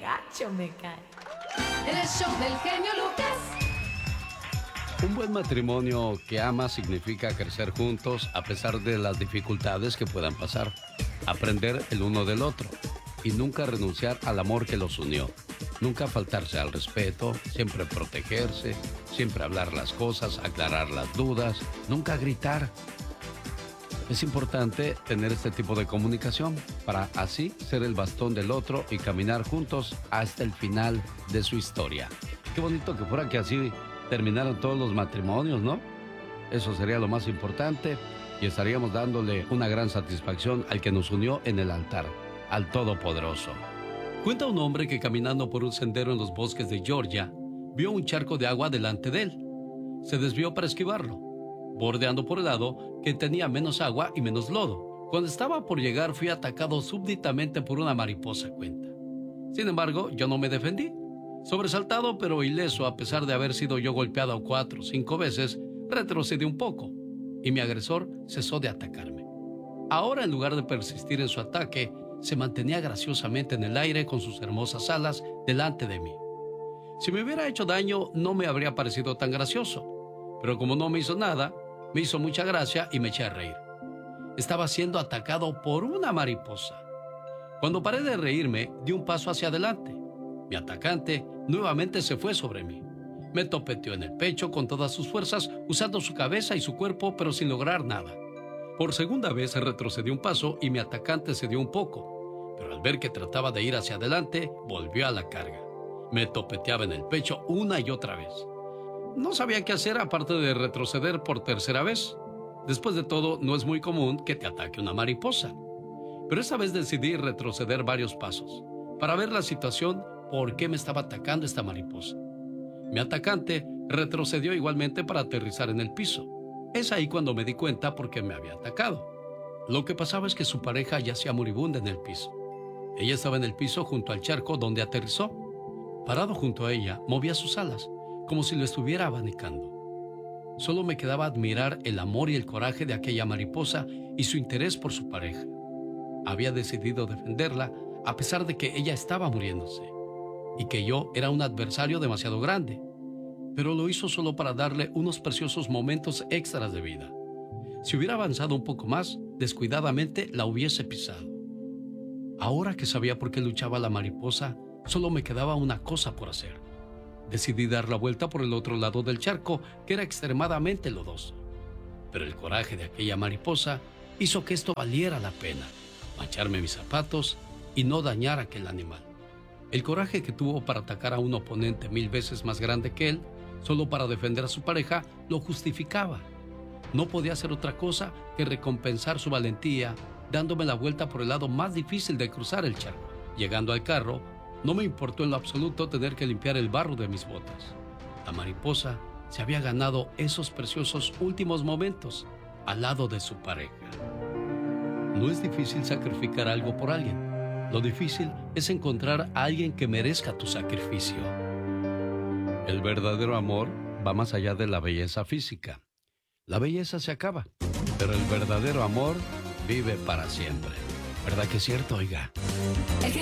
gacho me cae. En el show del genio Lucas. Un buen matrimonio que ama significa crecer juntos a pesar de las dificultades que puedan pasar, aprender el uno del otro y nunca renunciar al amor que los unió. Nunca faltarse al respeto, siempre protegerse, siempre hablar las cosas, aclarar las dudas, nunca gritar. Es importante tener este tipo de comunicación para así ser el bastón del otro y caminar juntos hasta el final de su historia. Qué bonito que fuera que así terminaran todos los matrimonios, ¿no? Eso sería lo más importante y estaríamos dándole una gran satisfacción al que nos unió en el altar, al Todopoderoso. Cuenta un hombre que caminando por un sendero en los bosques de Georgia, vio un charco de agua delante de él. Se desvió para esquivarlo, bordeando por el lado que tenía menos agua y menos lodo. Cuando estaba por llegar, fui atacado súbitamente por una mariposa, cuenta. Sin embargo, yo no me defendí. Sobresaltado pero ileso, a pesar de haber sido yo golpeado 4 o 5 veces, retrocedí un poco y mi agresor cesó de atacarme. Ahora, en lugar de persistir en su ataque, se mantenía graciosamente en el aire con sus hermosas alas delante de mí. Si me hubiera hecho daño, no me habría parecido tan gracioso, pero como no me hizo nada, me hizo mucha gracia y me eché a reír. Estaba siendo atacado por una mariposa. Cuando paré de reírme, di un paso hacia adelante. Mi atacante nuevamente se fue sobre mí. Me topeteó en el pecho con todas sus fuerzas, usando su cabeza y su cuerpo, pero sin lograr nada. Por segunda vez retrocedí un paso y mi atacante cedió un poco, pero al ver que trataba de ir hacia adelante, volvió a la carga. Me topeteaba en el pecho una y otra vez. No sabía qué hacer aparte de retroceder por tercera vez. Después de todo, no es muy común que te ataque una mariposa. Pero esta vez decidí retroceder varios pasos para ver la situación. ¿Por qué me estaba atacando esta mariposa? Mi atacante retrocedió igualmente para aterrizar en el piso. Es ahí cuando me di cuenta por qué me había atacado. Lo que pasaba es que su pareja yacía moribunda en el piso. Ella estaba en el piso junto al charco donde aterrizó. Parado junto a ella, movía sus alas, como si lo estuviera abanicando. Solo me quedaba admirar el amor y el coraje de aquella mariposa y su interés por su pareja. Había decidido defenderla a pesar de que ella estaba muriéndose y que yo era un adversario demasiado grande, pero lo hizo solo para darle unos preciosos momentos extras de vida. Si hubiera avanzado un poco más, descuidadamente la hubiese pisado. Ahora que sabía por qué luchaba la mariposa, solo me quedaba una cosa por hacer. Decidí dar la vuelta por el otro lado del charco, que era extremadamente lodoso. Pero el coraje de aquella mariposa hizo que esto valiera la pena, mancharme mis zapatos y no dañar a aquel animal. El coraje que tuvo para atacar a un oponente 1000 veces más grande que él, solo para defender a su pareja, lo justificaba. No podía hacer otra cosa que recompensar su valentía, dándome la vuelta por el lado más difícil de cruzar el charco. Llegando al carro, no me importó en lo absoluto tener que limpiar el barro de mis botas. La mariposa se había ganado esos preciosos últimos momentos al lado de su pareja. No es difícil sacrificar algo por alguien. Lo difícil es encontrar a alguien que merezca tu sacrificio. El verdadero amor va más allá de la belleza física. La belleza se acaba, pero el verdadero amor vive para siempre. ¿Verdad que es cierto, oiga? El